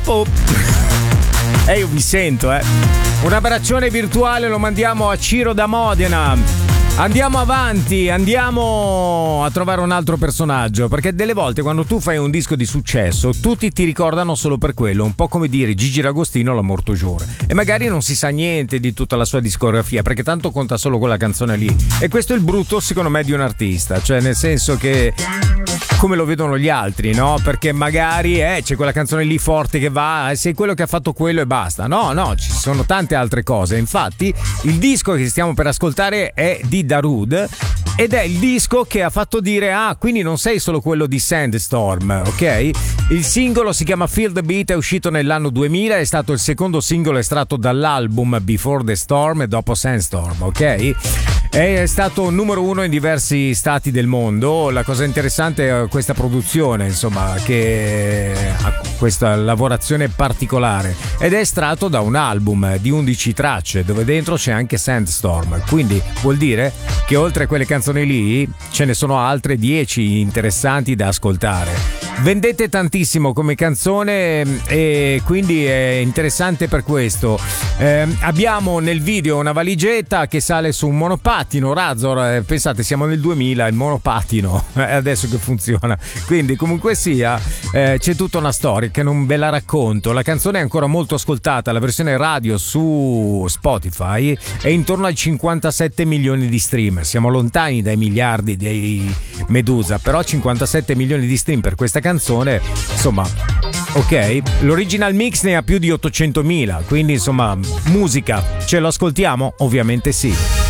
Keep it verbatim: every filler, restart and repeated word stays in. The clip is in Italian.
Oh. E eh, io vi sento, eh. Un abbraccione virtuale lo mandiamo a Ciro da Modena. Andiamo avanti, andiamo a trovare un altro personaggio, perché delle volte quando tu fai un disco di successo tutti ti ricordano solo per quello, un po' come dire Gigi D'Agostino la Mortoggiore, e magari non si sa niente di tutta la sua discografia perché tanto conta solo quella canzone lì, e questo è il brutto secondo me di un artista, cioè nel senso che come lo vedono gli altri, no? Perché magari eh, c'è quella canzone lì forte che va, sei quello che ha fatto quello e basta. No, no, ci sono tante altre cose. Infatti, il disco che stiamo per ascoltare è di Darude ed è il disco che ha fatto dire ah, quindi non sei solo quello di Sandstorm, ok? Il singolo si chiama Feel the Beat, è uscito nell'anno duemila, è stato il secondo singolo estratto dall'album Before the Storm e dopo Sandstorm, ok? È stato numero uno in diversi stati del mondo. La cosa interessante è questa produzione, insomma, che ha questa lavorazione particolare ed è estratto da un album di undici tracce dove dentro c'è anche Sandstorm, quindi vuol dire che oltre a quelle canzoni lì ce ne sono altre dieci interessanti da ascoltare. Vendete tantissimo come canzone e quindi è interessante per questo. Eh, abbiamo nel video una valigetta che sale su un monopattino Razor, eh, pensate siamo nel duemila, il monopattino è adesso che funziona, quindi comunque sia eh, c'è tutta una storia che non ve la racconto. La canzone è ancora molto ascoltata, la versione radio su Spotify è intorno ai cinquantasette milioni di stream, siamo lontani dai miliardi dei Medusa, però cinquantasette milioni di stream per questa canzone, insomma, ok, l'original mix ne ha più di ottocentomila, quindi insomma musica, ce lo ascoltiamo? Ovviamente sì.